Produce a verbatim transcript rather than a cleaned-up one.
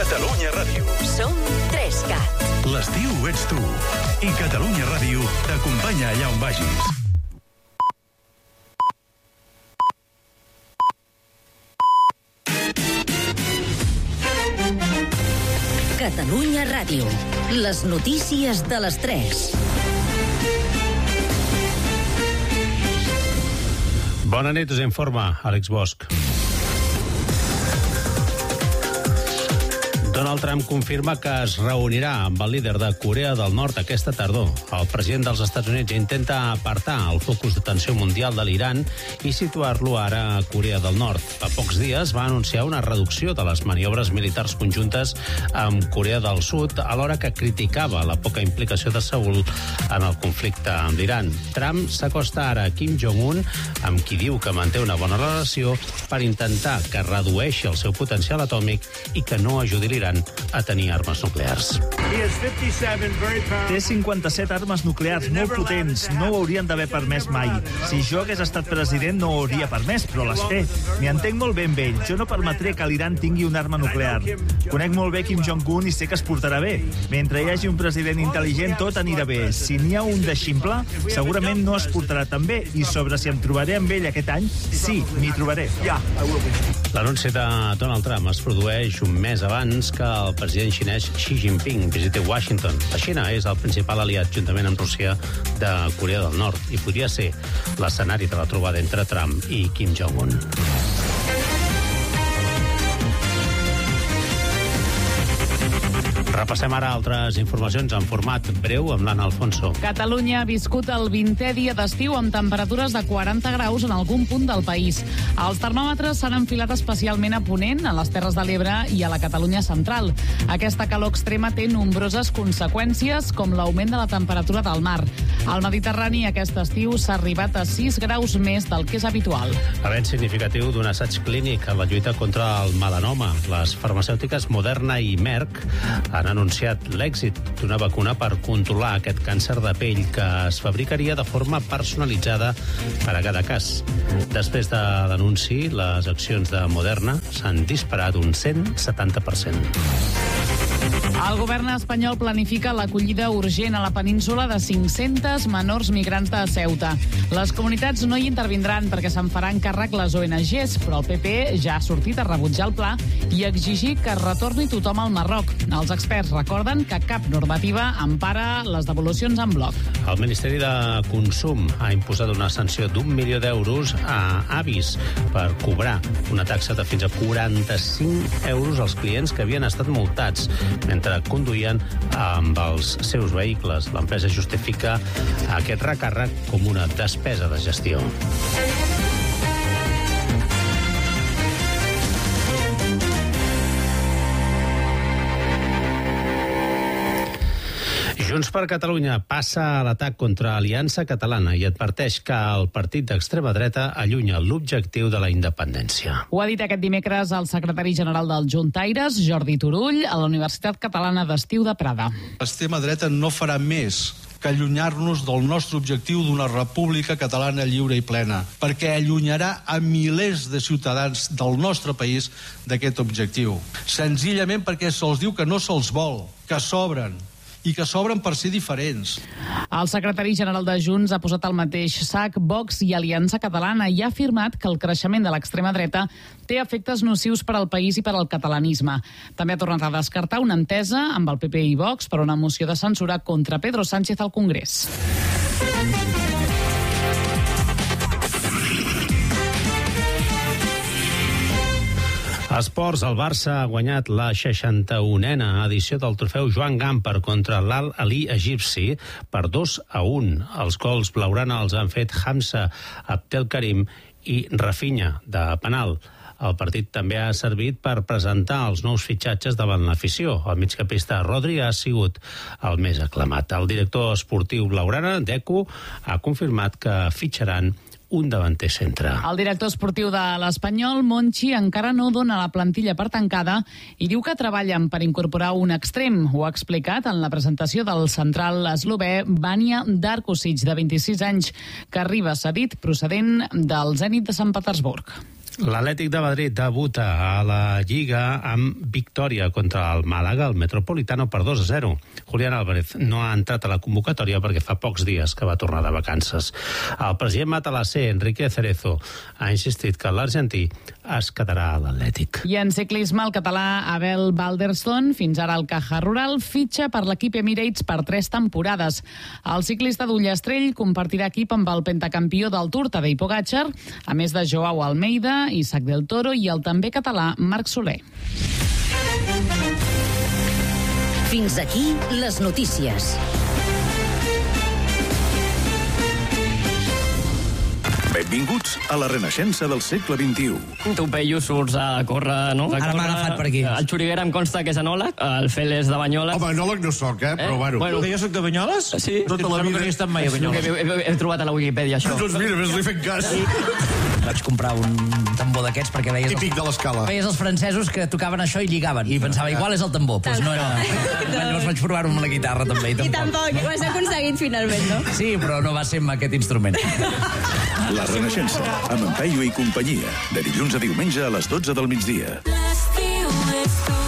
Catalunya Ràdio. Som tres cat. L'estiu ets tu. I Catalunya Ràdio t'acompanya allà on vagis. Catalunya Ràdio. Les notícies de les tres. Bona nit, us informa Àlex Bosch. Donald Trump confirma que es reunirà amb el líder de Corea del Nord aquesta tardor. El president dels Estats Units intenta apartar el focus d'atenció mundial de l'Iran i situar-lo ara a Corea del Nord. Fa pocs dies va anunciar una reducció de les maniobres militars conjuntes amb Corea del Sud, alhora que criticava la poca implicació de Seul en el conflicte amb l'Iran. Trump s'acosta ara a Kim Jong-un, amb qui diu que manté una bona relació, per intentar que redueixi el seu potencial atòmic i que no ajudi l'Iran a tenir armes nuclears. Té cinquanta-set armes nuclears molt potents. No ho haurien d'haver permès mai. Si jo hagués estat president no ho hauria permès, però les té. M'hi entenc molt bé amb ell. Jo no permetré que l'Iran tingui una arma nuclear. Conec molt bé Kim Jong-un i sé que es portarà bé. Mentre hi hagi un president intel·ligent, tot anirà bé. Si n'hi ha un de ximple, segurament no es portarà tan bé. I sobre si em trobaré amb ell aquest any, sí, m'hi trobaré. L'anunci de Donald Trump es produeix un mes abans que el president xinès Xi Jinping visiti Washington. La Xina és el principal aliat, juntament amb Rússia, de Corea del Nord, i podria ser l'escenari de la trobada entre Trump i Kim Jong-un. Repassem ara altres informacions en format breu amb l'Anna Alfonso. Catalunya ha viscut el vintè dia d'estiu amb temperatures de quaranta graus en algun punt del país. Els termòmetres s'han enfilat especialment a Ponent, a les Terres de l'Ebre i a la Catalunya central. Aquesta calor extrema té nombroses conseqüències, com l'augment de la temperatura del mar. Al Mediterrani aquest estiu s'ha arribat a sis graus més del que és habitual. Avenç significatiu d'un assaig clínic en la lluita contra el melanoma. Les farmacèutiques Moderna i Merck han anunciat l'èxit d'una vacuna per controlar aquest càncer de pell que es fabricaria de forma personalitzada per a cada cas. Després de l'anunci, les accions de Moderna s'han disparat un cent setanta per cent. El govern espanyol planifica l'acollida urgent a la península de cinc-centes menors migrants de Ceuta. Les comunitats no hi intervindran perquè se'n faran càrrec les O N Ges, però el P P ja ha sortit a rebutjar el pla i a exigir que retorni tothom al Marroc. Els experts recorden que cap normativa empara les devolucions en bloc. El Ministeri de Consum ha imposat una sanció d'un milió d'euros a Avis per cobrar una taxa de fins a quaranta-cinc euros als clients que havien estat multats mentre conduïen amb els seus vehicles. L'empresa justifica aquest recàrrec com una despesa de gestió. Junts per Catalunya passa a l'atac contra Aliança Catalana i adverteix que el partit d'extrema dreta allunya l'objectiu de la independència. Ho ha dit aquest dimecres el secretari general dels Juntaires, Jordi Turull, a la Universitat Catalana d'Estiu de Prada. L'extrema dreta no farà més que allunyar-nos del nostre objectiu d'una república catalana lliure i plena, perquè allunyarà a milers de ciutadans del nostre país d'aquest objectiu. Senzillament perquè se'ls diu que no se'ls vol, que s'obren, i que s'obren per ser diferents. El secretari general de Junts ha posat al mateix sac Vox i Aliança Catalana i ha afirmat que el creixement de l'extrema dreta té efectes nocius per al país i per al catalanisme. També ha tornat a descartar una entesa amb el P P i Vox per una moció de censura contra Pedro Sánchez al Congrés. Esports, el Barça ha guanyat la seixanta-unena edició del trofeu Joan Gamper contra l'Al Ahly egipci per dos a un. Els gols blaugrana els han fet Hamza Abdelkarim i Rafinha, de penal. El partit també ha servit per presentar els nous fitxatges davant l'afició. El migcampista Rodri ha sigut el més aclamat. El director esportiu blaugrana, Deco, ha confirmat que fitxaran un davanter centre. El director esportiu de l'Espanyol, Monchi, encara no dona la plantilla per tancada i diu que treballen per incorporar un extrem. Ho ha explicat en la presentació del central eslovè Vanja Darkusic, de vint-i-sis anys, que arriba cedit procedent del Zenit de Sant Petersburg. L'Atlètic de Madrid debuta a la Lliga amb victòria contra el Màlaga, el Metropolitano, per dos a zero. Julián Álvarez no ha entrat a la convocatòria perquè fa pocs dies que va tornar de vacances. El president Matalassé, Enrique Cerezo, ha insistit que l'argentí es quedarà a l'Atlètic. I en ciclisme, el català Abel Balderston, fins ara al Caja Rural, fitxa per l'equip Emirates per tres temporades. El ciclista d'Ullastrell compartirà equip amb el pentacampió del Tour, Tadej Pogačar, a més de Joao Almeida, Isaac del Toro i el també català Marc Soler. Fins aquí les notícies. Benvinguts a la renaixença del segle vint-i-u. Tu, Peyu, surts a córrer, no? Ara m'ha agafat per aquí. El Xuriguera em consta que és enòleg, el Fel és de Banyoles. Home, enòleg no soc, eh? Però bueno. bueno. Jo soc de Banyoles? Sí. Tota la vida. No he estat mai a Banyoles. He, he, he trobat a la Wikipedia, això. Doncs mira, ves-li fent cas. Vaig comprar un tambor d'aquests perquè veies... Típic de l'escala. Veies els francesos que tocaven això i lligaven. I pensava, igual és el tambor. Doncs no era. Llavors vaig provar-ho amb la guitarra, també. I tampoc. Ho has aconseguit finalment, no? Sí, però no va ser amb aquest instrument. La renaixença, amb en Peyu i companyia, de dilluns a diumenge a les dotze del migdia. L'estiu és tu.